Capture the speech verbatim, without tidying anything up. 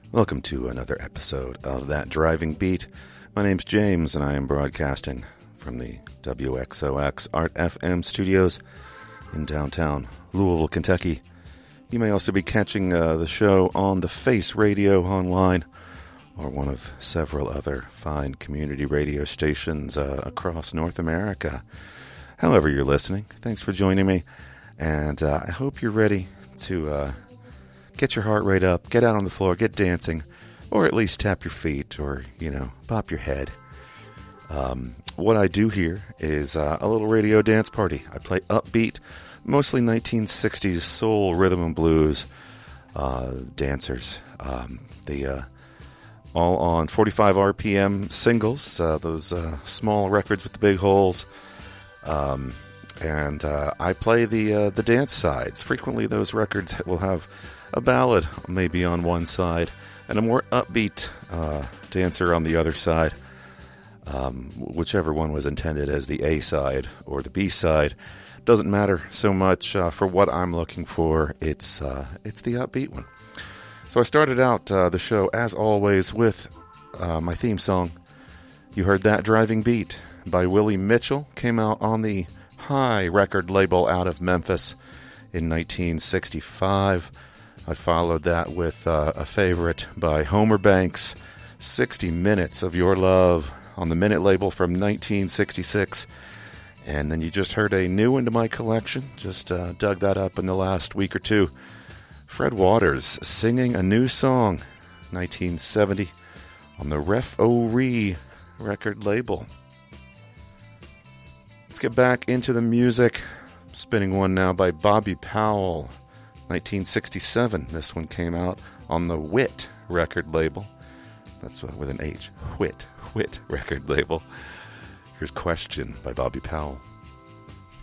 Welcome to another episode of That Driving Beat. My name's James, and I am broadcasting from the W X O X Art F M studios in downtown Louisville, Kentucky. You may also be catching uh, the show on the Face Radio online, or one of several other fine community radio stations uh, across North America. However you're listening, thanks for joining me, and uh, I hope you're ready to uh, get your heart rate up, get out on the floor, get dancing, or at least tap your feet, or, you know, pop your head. Um, what I do here is uh, a little radio dance party. I play upbeat, mostly nineteen sixties soul, rhythm, and blues uh, dancers. Um, the uh, all on forty-five R P M singles, uh, those uh, small records with the big holes. Um, and uh, I play the uh, the dance sides. Frequently, those records will have a ballad maybe on one side and a more upbeat uh, dancer on the other side. Um, whichever one was intended as the A side or the B side doesn't matter so much uh, for what I'm looking for. It's uh, it's the upbeat one. So I started out uh, the show as always with uh, my theme song. You heard That Driving Beat by Willie Mitchell. Came out on the High record label out of Memphis in nineteen sixty-five. I followed that with uh, a favorite by Homer Banks, sixty minutes of Your Love, on the Minute label from nineteen sixty-six. And then you just heard a new one to my collection. Just uh, dug that up in the last week or two. Fred Waters singing a new song, nineteen seventy, on the Ref-O-Ree record label. Let's get back into the music. I'm spinning one now by Bobby Powell, nineteen sixty-seven. This one came out on the Whit record label. That's with an H. Whit. Whit record label. Here's Question by Bobby Powell.